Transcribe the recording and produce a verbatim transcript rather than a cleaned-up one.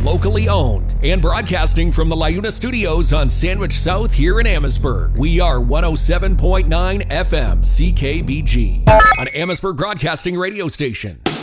locally owned, and broadcasting from the LiUNA Studios on Sandwich South here in Amherstburg. We are one oh seven point nine F M C K B G, an Amherstburg broadcasting radio station.